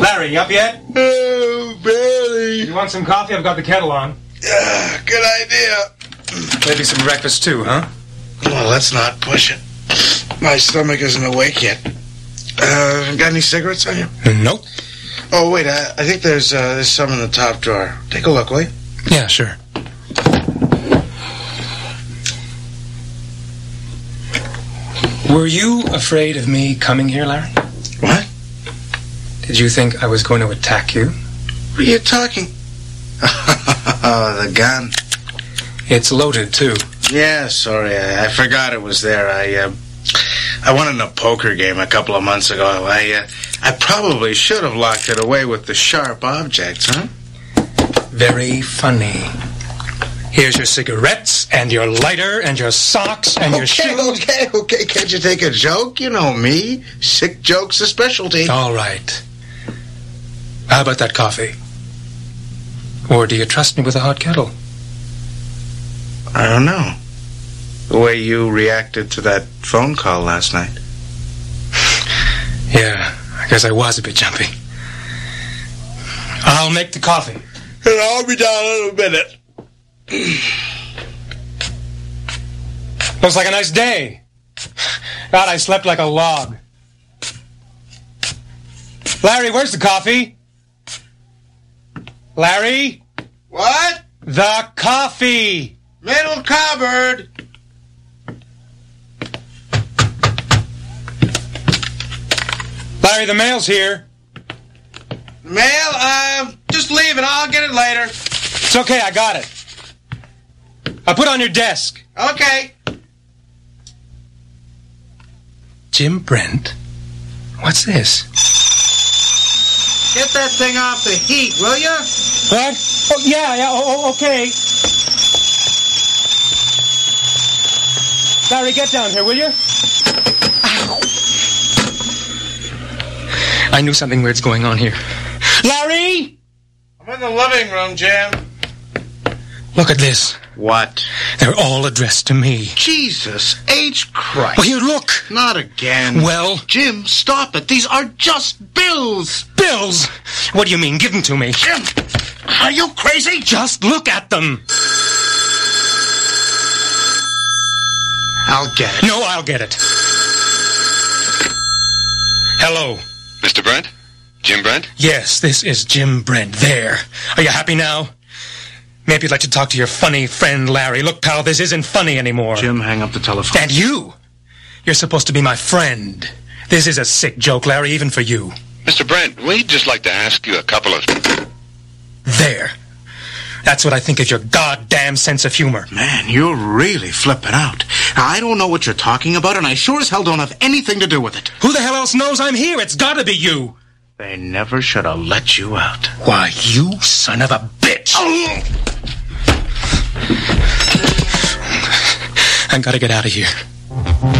Larry, you up yet? Oh, barely. You want some coffee? I've got the kettle on. Good idea. Maybe some breakfast too, huh? Well, let's not push it. My stomach isn't awake yet. Got any cigarettes on you? Nope. Oh, wait, I think there's some in the top drawer. Take a look, will you? Yeah, sure. Were you afraid of me coming here, Larry? What? Did you think I was going to attack you? What are you talking? Oh, the gun. It's loaded, too. Yeah, sorry, I forgot it was there. I won in a poker game a couple of months ago. I probably should have locked it away with the sharp objects, huh? Very funny. Here's your cigarettes, and your lighter, and your socks, and your shoes. Okay. Can't you take a joke? You know me. Sick joke's a specialty. All right. How about that coffee? Or do you trust me with a hot kettle? I don't know. The way you reacted to that phone call last night. Yeah, I guess I was a bit jumpy. I'll make the coffee. And I'll be down in a minute. Looks like a nice day. God, I slept like a log. Larry, where's the coffee? Larry? What? The coffee! Middle cupboard. Larry, the mail's here. Mail? Just leave it. I'll get it later. It's okay, I got it. I'll put it on your desk. Okay. Jim Brent? What's this? Get that thing off the heat, will you? What? Oh, yeah, okay. Larry, get down here, will you? Ow. I knew something weird's going on here. Larry! I'm in the living room, Jim. Look at this. What? They're all addressed to me. Jesus H. Christ. Well, here, look. Not again. Well? Jim, stop it. These are just bills. Bills? What do you mean? Give them to me. Jim, are you crazy? Just look at them. I'll get it. No, I'll get it. Hello. Mr. Brent? Jim Brent? Yes, this is Jim Brent. There. Are you happy now? Maybe you'd like to talk to your funny friend, Larry. Look, pal, this isn't funny anymore. Jim, hang up the telephone. And you? You're supposed to be my friend. This is a sick joke, Larry, even for you. Mr. Brent, we'd just like to ask you a couple of... There. That's what I think is your goddamn sense of humor. Man, you're really flipping out. I don't know what you're talking about, and I sure as hell don't have anything to do with it. Who the hell else knows I'm here? It's gotta be you. They never should have let you out. Why, you son of a bitch. Oh! I gotta get out of here.